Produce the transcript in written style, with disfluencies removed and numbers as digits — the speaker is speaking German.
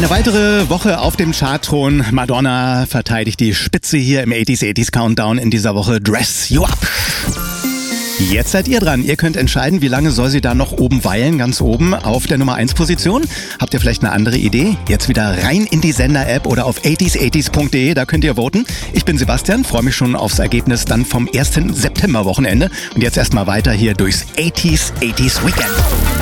Eine weitere Woche auf dem Chartthron. Madonna verteidigt die Spitze hier im 80s Countdown in dieser Woche. Dress You Up. Jetzt seid ihr dran. Ihr könnt entscheiden, wie lange soll sie da noch oben weilen, ganz oben auf der Nummer 1 Position. Habt ihr vielleicht eine andere Idee? Jetzt wieder rein in die Sender-App oder auf 80s80s.de, da könnt ihr voten. Ich bin Sebastian, freue mich schon aufs Ergebnis dann vom 1. September-Wochenende. Und jetzt erstmal weiter hier durchs 80s Weekend.